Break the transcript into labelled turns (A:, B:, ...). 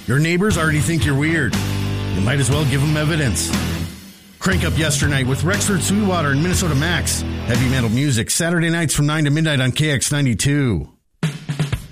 A: Your neighbors already think you're weird. You might as well give them evidence. Crank up Yesternight with Rexford Sweetwater and Minnesota Max. Heavy metal music, Saturday nights from 9 to midnight on KX92.